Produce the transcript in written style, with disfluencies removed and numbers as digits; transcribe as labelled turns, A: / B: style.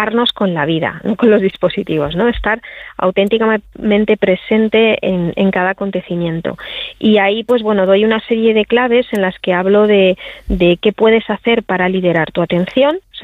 A: conectarnos con la vida, no con los dispositivos, ¿no? Estar auténticamente presente en cada acontecimiento. Y ahí, pues bueno, doy una serie de claves en las que hablo de qué puedes hacer para liderar tu atención. O